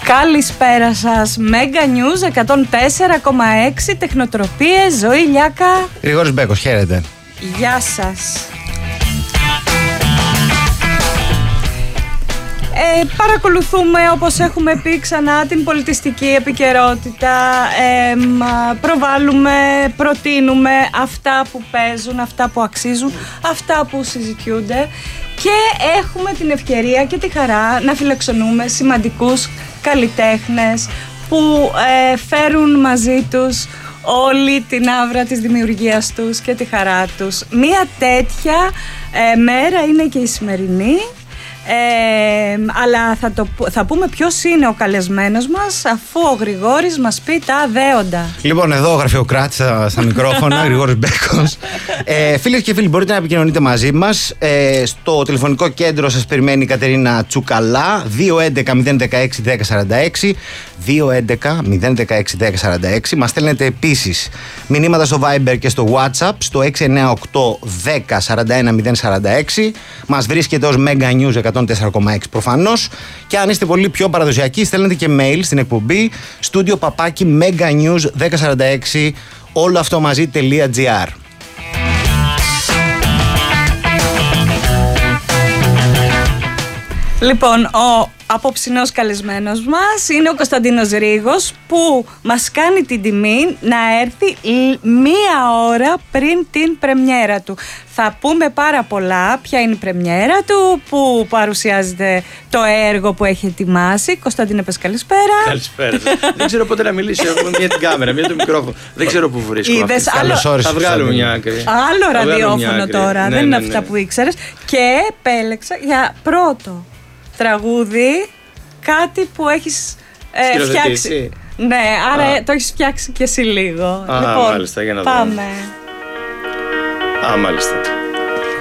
Καλησπέρα σας. Mega News 104,6 τεχνοτροπίες. Ζωή Λιάκα. Γρηγόρης Μπέκος, χαίρετε. Γεια σας. Παρακολουθούμε, όπως έχουμε πει ξανά, την πολιτιστική επικαιρότητα. Προβάλλουμε, προτείνουμε αυτά που παίζουν, αυτά που αξίζουν, αυτά που συζητιούνται. Και έχουμε την ευκαιρία και τη χαρά να φιλοξενούμε σημαντικούς καλλιτέχνες που φέρουν μαζί τους όλη την άβρα της δημιουργίας τους και τη χαρά τους. Μία τέτοια μέρα είναι και η σημερινή. Αλλά θα πούμε ποιος είναι ο καλεσμένος μας, αφού ο Γρηγόρης μας πει τα δέοντα. Λοιπόν, εδώ ο γραφειοκράτης στα μικρόφωνα, Γρηγόρης Μπέκος. Φίλες και φίλοι, μπορείτε να επικοινωνείτε μαζί μας. Στο τηλεφωνικό κέντρο σας περιμένει η Κατερίνα Τσουκαλά, 211-016-1046. 211-016-1046. Μας στέλνετε επίσης μηνύματα στο Viber και στο WhatsApp στο 698-10-41-046. Μας βρίσκεται ως Mega News 104,6 προφανώς. Και αν είστε πολύ πιο παραδοσιακοί, στέλνετε και mail στην εκπομπή studio@meganews1046 όλο αυτό μαζί.gr. Λοιπόν, ο απόψινός καλεσμένος μας είναι ο Κωνσταντίνος Ρήγος, που μας κάνει την τιμή να έρθει μία ώρα πριν την πρεμιέρα του. Θα πούμε πάρα πολλά, ποια είναι η πρεμιέρα του, που παρουσιάζεται το έργο που έχει ετοιμάσει. Κωνσταντίνε, πες καλησπέρα. Καλησπέρα. Δεν ξέρω πότε να μιλήσω, έχουμε μία την κάμερα, μία το μικρόφωνο. Δεν ξέρω πού βρίσκω. Θα βγάλουμε μια άκρη. Άλλο ραδιόφωνο τώρα, δεν είναι αυτά που ήξερες. Και επέλεξα για πρώτο τραγούδι κάτι που έχεις φτιάξει. Ναι, άρα το έχεις φτιάξει και εσύ λίγο. Λοιπόν, μάλιστα, για να πάμε. Μάλιστα.